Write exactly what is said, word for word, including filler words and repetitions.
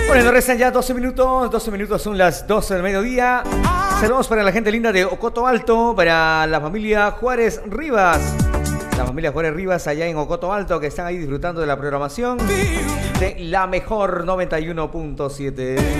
Bueno, nos restan ya doce minutos. doce minutos son las doce del mediodía. Saludos para la gente linda de Ocoto Alto, para la familia Juárez Rivas. La familia Juárez Rivas allá en Ocoto Alto, que están ahí disfrutando de la programación de la mejor noventa y uno punto siete.